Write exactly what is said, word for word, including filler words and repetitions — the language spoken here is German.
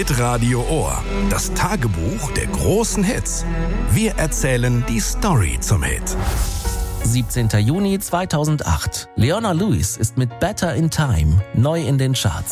Hitradio Ohr. Das Tagebuch der großen Hits. Wir erzählen die Story zum Hit. siebzehnter Juni zweitausendacht. Leona Lewis ist mit Better in Time neu in den Charts.